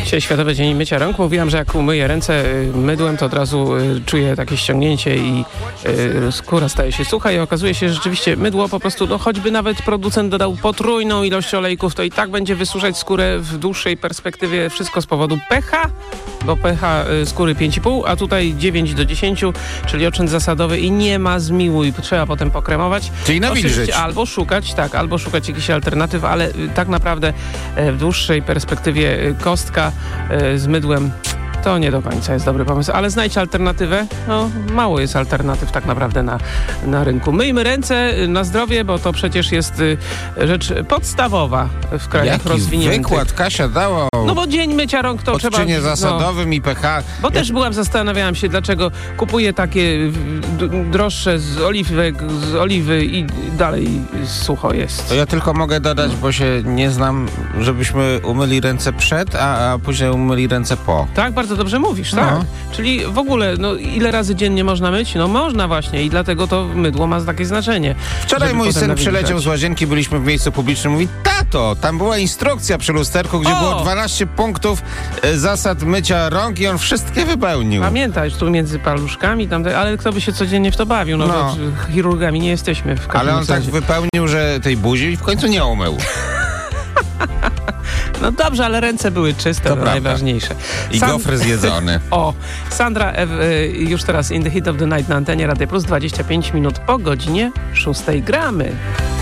Dzisiaj Światowy Dzień Mycia Rąk. Mówiłam, że jak umyję ręce mydłem, to od razu czuję takie ściągnięcie i skóra staje się sucha i okazuje się, że rzeczywiście mydło po prostu, no choćby nawet producent dodał potrójną ilość olejków, to i tak będzie wysuszać skórę w dłuższej perspektywie. Wszystko z powodu pH, bo pH skóry 5,5, a tutaj 9 do 10, czyli oczyn zasadowy i nie ma zmiłuj. Trzeba potem pokremować. Czyli nawilżyć. Albo szukać jakichś alternatyw, ale tak naprawdę w dłuższej perspektywie kostka z mydłem to nie do końca jest dobry pomysł, ale znajdź alternatywę. No, mało jest alternatyw tak naprawdę na rynku. Myjmy ręce na zdrowie, bo to przecież jest rzecz podstawowa w krajach rozwiniętych. Wykład Kasia dała No bo dzień mycia rąk to trzeba... odczynie zasadowym i pH. Bo też zastanawiałam się, dlaczego kupuję takie droższe z oliwy i dalej sucho jest. To ja tylko mogę dodać, bo się nie znam, żebyśmy umyli ręce przed, a później umyli ręce po. Tak, bardzo dobrze mówisz, tak? No. Czyli w ogóle, ile razy dziennie można myć? No można właśnie i dlatego to mydło ma takie znaczenie. Wczoraj mój syn przyleciał z łazienki, byliśmy w miejscu publicznym, mówi: tato, tam była instrukcja przy lusterku, gdzie było 12 punktów zasad mycia rąk i on wszystkie wypełnił. Pamiętaj, tu między paluszkami, ale kto by się codziennie w to bawił? No. Chirurgami nie jesteśmy w każdym Ale on tak wypełnił, że tej buzi w końcu nie umył. No dobrze, ale ręce były czyste, to najważniejsze. I gofry zjedzone. Sandra już teraz In the Heat of the Night na antenie Radia Plus, 25 minut po godzinie 6 gramy.